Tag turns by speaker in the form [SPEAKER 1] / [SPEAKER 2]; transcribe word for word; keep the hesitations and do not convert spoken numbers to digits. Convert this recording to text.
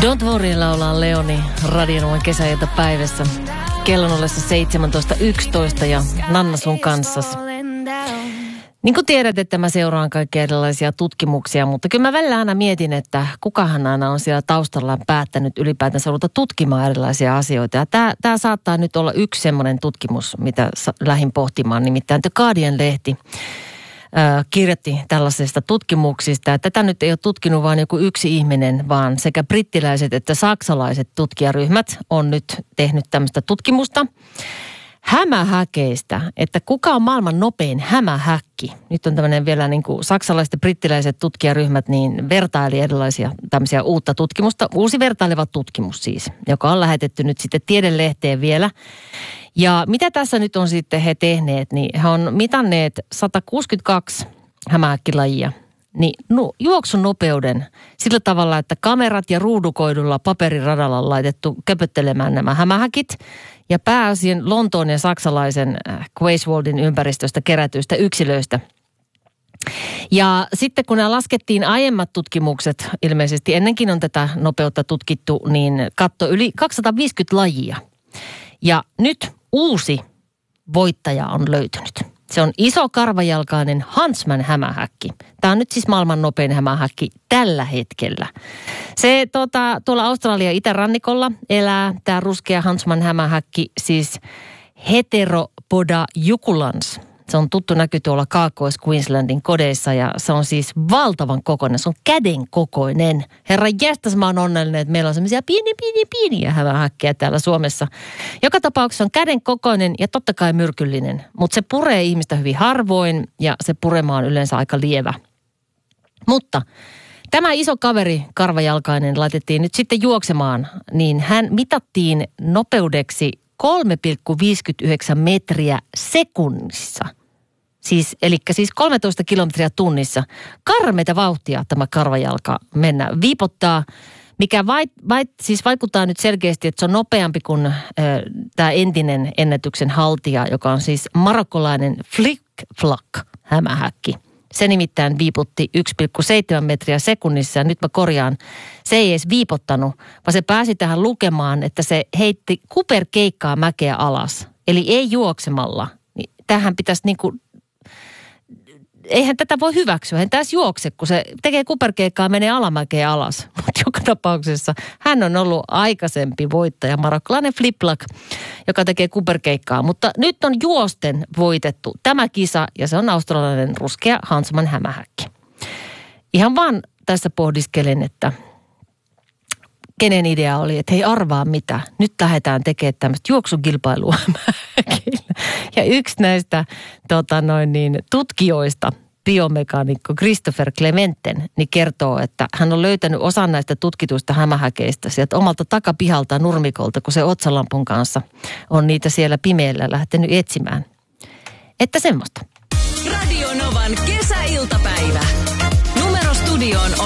[SPEAKER 1] Don't worry laulaa Leoni Radionovan kesäiltapäivässä. Kellon ollessa seitsemäntoista yksitoista ja Nanna sun kanssas. Niin kuin tiedät, että mä seuraan kaikkia erilaisia tutkimuksia, mutta kyllä mä välillä aina mietin, että kukahan aina on siellä taustalla päättänyt ylipäätänsä ruveta tutkimaan erilaisia asioita. Ja tää, tää saattaa nyt olla yksi semmoinen tutkimus, mitä lähdin pohtimaan, nimittäin The Guardian-lehti äh, kirjoitti tällaisista tutkimuksista. Ja tätä nyt ei ole tutkinut vain joku yksi ihminen, vaan sekä brittiläiset että saksalaiset tutkijaryhmät on nyt tehnyt tämmöistä tutkimusta hämähäkeistä, että kuka on maailman nopein hämähäkki. Nyt on tämmöinen vielä niin kuin saksalaiset ja brittiläiset tutkijaryhmät niin vertaili erilaisia tämmöisiä uutta tutkimusta. Uusi vertaileva tutkimus siis, joka on lähetetty nyt sitten Tiedelehteen vielä. Ja mitä tässä nyt on sitten he tehneet, niin he on mitanneet sata kuusikymmentäkaksi hämähäkkilajia. Niin no, juoksun nopeuden sillä tavalla, että kamerat ja ruudukoidulla paperiradalla on laitettu köpöttelemään nämä hämähäkit. Ja pääosin Lontoon ja saksalaisen Greifswaldin ympäristöstä kerätyistä yksilöistä. Ja sitten kun nämä laskettiin aiemmat tutkimukset, ilmeisesti ennenkin on tätä nopeutta tutkittu, niin katso yli kaksisataaviisikymmentä lajia. Ja nyt uusi voittaja on löytynyt. Se on iso karvajalkainen Huntsman hämähäkki. Tämä on nyt siis maailman nopein hämähäkki tällä hetkellä. Se tota, tuolla Australian itärannikolla elää tämä ruskea Huntsman hämähäkki, siis Heteropoda jukulans. Se on tuttu näky tuolla Kaakkois-Queenslandin kodeissa ja se on siis valtavan kokoinen. Se on käden kokoinen. Herra jästäs, mä oon onnellinen, että meillä on semmoisia pieni, pieni, pieniä hämähäkkejä täällä Suomessa. Joka tapauksessa on käden kokoinen ja totta kai myrkyllinen, mutta se puree ihmistä hyvin harvoin ja se purema on yleensä aika lievä. Mutta tämä iso kaveri, karvajalkainen, laitettiin nyt sitten juoksemaan, niin hän mitattiin nopeudeksi kolme pilkku viisikymmentäyhdeksän metriä sekunnissa. Siis, eli siis kolmetoista kilometriä tunnissa. Karmeita vauhtia tämä karvajalka mennä viipottaa, mikä vai, vai, siis vaikuttaa nyt selkeästi, että se on nopeampi kuin äh, tämä entinen ennätyksen haltija, joka on siis marokkolainen Flick-Flack hämähäkki. Se nimittäin viiputti yksi pilkku seitsemän metriä sekunnissa ja nyt mä korjaan, se ei edes viipottanut, vaan se pääsi tähän lukemaan, että se heitti kuperkeikkaa mäkeä alas. Eli ei juoksemalla. Tähän pitäisi niinku, eihän tätä voi hyväksyä, eihän tässä juokse, kun se tekee kuperkeikkaa ja menee alamäkeä alas. Mutta joka tapauksessa hän on ollut aikaisempi voittaja, marokkalainen Flick-Flack, joka tekee kuperkeikkaa. Mutta nyt on juosten voitettu tämä kisa ja se on australialainen ruskea Huntsman hämähäkki. Ihan vaan tässä pohdiskelen, että kenen idea oli, että hei arvaa mitä, nyt lähdetään tekemään tämmöistä juoksukilpailua hämähäkillä. Ja yksi näistä tota noin niin, tutkijoista, biomekaanikko Christopher Clementen, niin kertoo, että hän on löytänyt osan näistä tutkituista hämähäkeistä sieltä omalta takapihalta nurmikolta, kun se otsalampun kanssa on niitä siellä pimeällä lähtenyt etsimään. Että semmoista.
[SPEAKER 2] Radio Novan kesäiltapäivä. Numero studioon